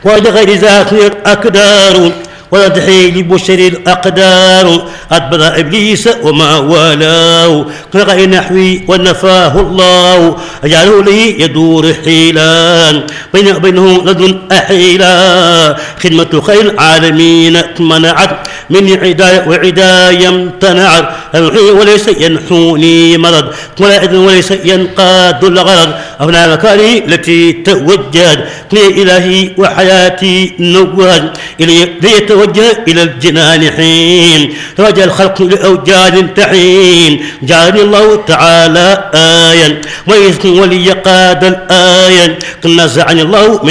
ولغير ذاك الأقدار وتدحي لبشر الأقدار أدبر إبليس وما والاه غير نحوي ونفاه الله أجعله لي يدور حيلان بينه لدن أحيلا خدمة خير العالمين منعت من عداية وعداية امتنعت وليس ينحوني مرض ولا إذن وليس ينقاد الغرض أبناء مكاني التي توجد إلهي وحياتي نواد ليتوجه إلى الجنان حين توجه الخلق لأوجاد تحين جعلني الله تعالى آيا ويسكن ولي قاد الآية نزعني الله من